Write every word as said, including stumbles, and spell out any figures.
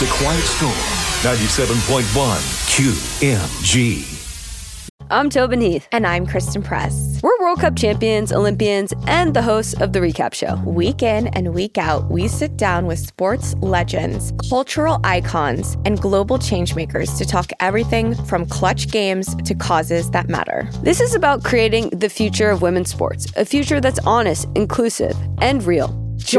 The Quiet Storm, ninety-seven point one Q M G. I'm Tobin Heath. And I'm Kristen Press. We're World Cup champions, Olympians, and the hosts of The Recap Show. Week in and week out, we sit down with sports legends, cultural icons, and global changemakers to talk everything from clutch games to causes that matter. This is about creating the future of women's sports, a future that's honest, inclusive, and real.